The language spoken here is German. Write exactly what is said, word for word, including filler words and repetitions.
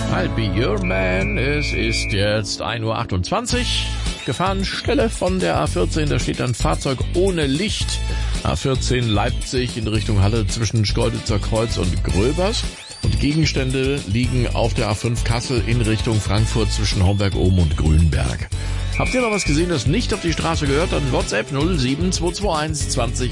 I'll be your man. Es ist jetzt ein Uhr achtundzwanzig. Gefahrenstelle von der A vierzehn. Da steht ein Fahrzeug ohne Licht. A vierzehn Leipzig in Richtung Halle zwischen Schkeuditzer Kreuz und Gröbers. Und Gegenstände liegen auf der A fünf Kassel in Richtung Frankfurt zwischen Homberg-Ohm und Grünberg. Habt ihr noch was gesehen, das nicht auf die Straße gehört? Dann WhatsApp null sieben zwei zwei eins zwanzig